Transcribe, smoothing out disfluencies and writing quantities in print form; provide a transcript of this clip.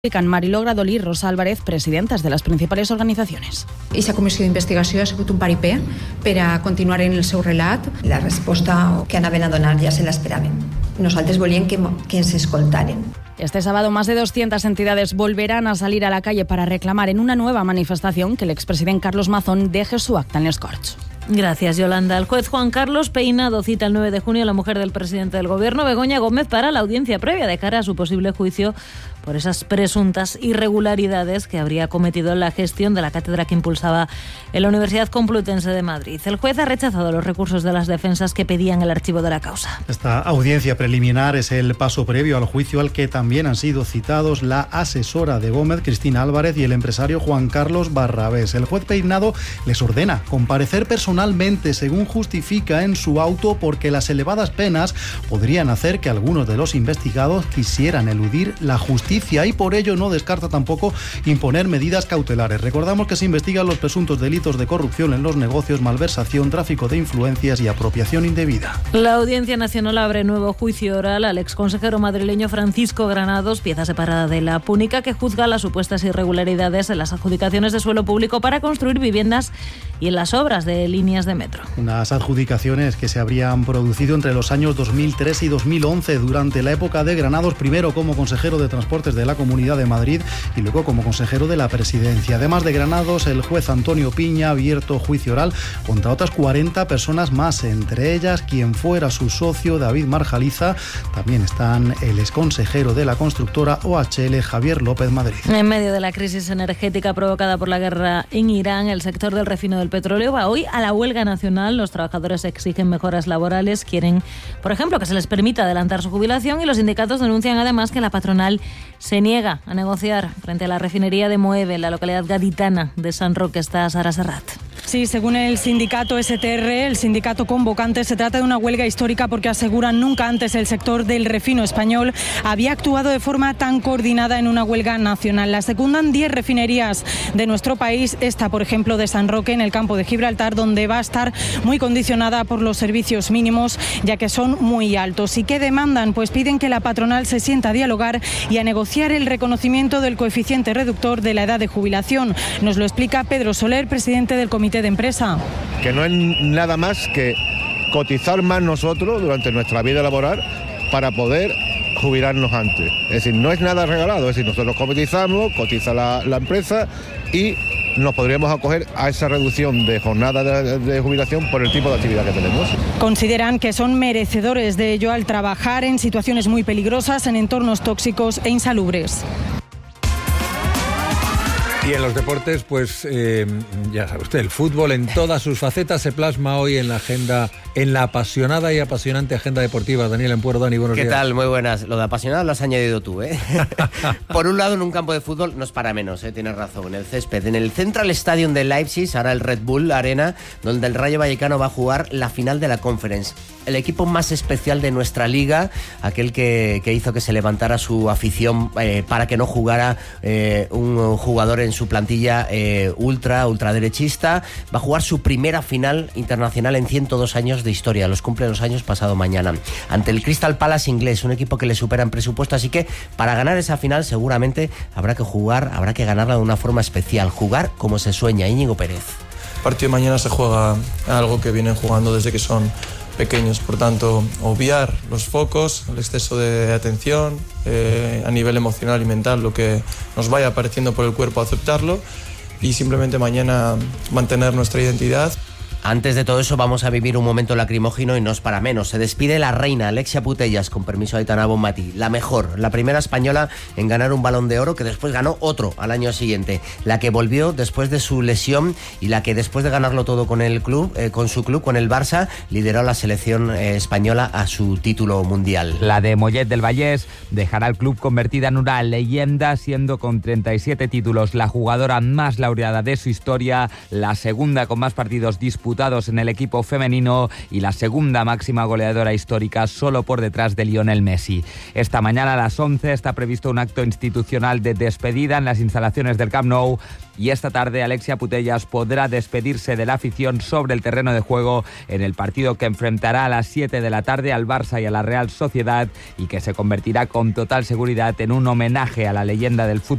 Mariló Gradol i Rosa Álvarez, presidentes de les principals organitzacions. Aquesta comissió d'investigació ha sigut un paripé per a continuar en el seu relat. La resposta que anaven a donar ja se l'esperaven. Nosaltres volíem que ens escoltaren. Este sábado más de 200 entidades volverán a salir a la calle para reclamar en una nueva manifestación que el expresidente Carlos Mazón deje su acta en les Corts. Gracias, Yolanda. El juez Juan Carlos Peinado cita el 9 de junio a la mujer del presidente del Gobierno, Begoña Gómez, para la audiencia previa de cara a su posible juicio por esas presuntas irregularidades que habría cometido en la gestión de la cátedra que impulsaba en la Universidad Complutense de Madrid. El juez ha rechazado los recursos de las defensas que pedían el archivo de la causa. Esta audiencia preliminar es el paso previo al juicio al que también han sido citados la asesora de Gómez, Cristina Álvarez, y el empresario Juan Carlos Barrabés. El juez Peinado les ordena comparecer personalmente, según justifica en su auto, porque las elevadas penas podrían hacer que algunos de los investigados quisieran eludir la justicia y por ello no descarta tampoco imponer medidas cautelares. Recordamos que se investigan los presuntos delitos de corrupción en los negocios, malversación, tráfico de influencias y apropiación indebida. La Audiencia Nacional abre nuevo juicio oral al exconsejero madrileño Francisco Granados, pieza separada de la púnica, que juzga las supuestas irregularidades en las adjudicaciones de suelo público para construir viviendas y en las obras de líneas de metro. Unas adjudicaciones que se habrían producido entre los años 2003 y 2011 durante la época de Granados, primero como consejero de Transportes de la Comunidad de Madrid y luego como consejero de la Presidencia. Además de Granados, el juez Antonio Piña ha abierto juicio oral contra otras 40 personas más, entre ellas quien fuera su socio David Marjaliza. También están el exconsejero de la constructora OHL, Javier López Madrid. En medio de la crisis energética provocada por la guerra en Irán, el sector del refino del petróleo va hoy a la huelga nacional. Los trabajadores exigen mejoras laborales, quieren, por ejemplo, que se les permita adelantar su jubilación, y los sindicatos denuncian además que la patronal se niega a negociar frente a la refinería de Moeve, en la localidad gaditana de San Roque. Está Sara Serrat. Sí, según el sindicato STR, el sindicato convocante, se trata de una huelga histórica porque aseguran nunca antes el sector del refino español había actuado de forma tan coordinada en una huelga nacional. La secundan 10 refinerías de nuestro país, esta por ejemplo de San Roque en el campo de Gibraltar, donde va a estar muy condicionada por los servicios mínimos, ya que son muy altos. ¿Y qué demandan? Pues piden que la patronal se sienta a dialogar y a negociar el reconocimiento del coeficiente reductor de la edad de jubilación. Nos lo explica Pedro Soler, presidente del Comité de Empresa. Que no es nada más que cotizar más nosotros durante nuestra vida laboral para poder jubilarnos antes. Es decir, no es nada regalado, es decir, nosotros cotizamos, cotiza la empresa y nos podríamos acoger a esa reducción de jornada de jubilación por el tipo de actividad que tenemos. Consideran que son merecedores de ello al trabajar en situaciones muy peligrosas, en entornos tóxicos e insalubres. Y en los deportes, pues ya sabe usted, el fútbol en todas sus facetas se plasma hoy en la agenda, en la apasionada y apasionante agenda deportiva. Daniel Empuero, Dani, buenos días. ¿Qué tal? Muy buenas. Lo de apasionado lo has añadido tú, ¿eh? Por un lado, en un campo de fútbol no es para menos, tienes razón, en el césped. En el Central Stadium de Leipzig, ahora el Red Bull Arena, donde el Rayo Vallecano va a jugar la final de la Conference. El equipo más especial de nuestra liga, aquel que hizo que se levantara su afición para que no jugara un jugador en su plantilla ultraderechista, va a jugar su primera final internacional en 102 años de historia. Los cumple los años pasado mañana. Ante el Crystal Palace inglés, un equipo que le supera en presupuesto, así que para ganar esa final seguramente habrá que ganarla de una forma especial, jugar como se sueña. Íñigo Pérez. El partido de mañana se juega algo que vienen jugando desde que son pequeños, por tanto, obviar los focos, el exceso de atención a nivel emocional y mental, lo que nos vaya apareciendo por el cuerpo, aceptarlo y simplemente mañana mantener nuestra identidad. Antes de todo eso vamos a vivir un momento lacrimógeno y no es para menos. Se despide la reina Alexia Putellas, con permiso de Aitana Bonmatí, la mejor, la primera española en ganar un Balón de Oro, que después ganó otro al año siguiente, la que volvió después de su lesión y la que después de ganarlo todo con el club, con su club, con el Barça, lideró la selección española a su título mundial. La de Mollet del Vallès dejará al club convertida en una leyenda, siendo con 37 títulos la jugadora más laureada de su historia, la segunda con más partidos disputados disputados en el equipo femenino y la segunda máxima goleadora histórica, solo por detrás de Lionel Messi. Esta mañana a las 11 está previsto un acto institucional de despedida en las instalaciones del Camp Nou y esta tarde Alexia Putellas podrá despedirse de la afición sobre el terreno de juego en el partido que enfrentará a las 7 de la tarde al Barça y a la Real Sociedad y que se convertirá con total seguridad en un homenaje a la leyenda del fútbol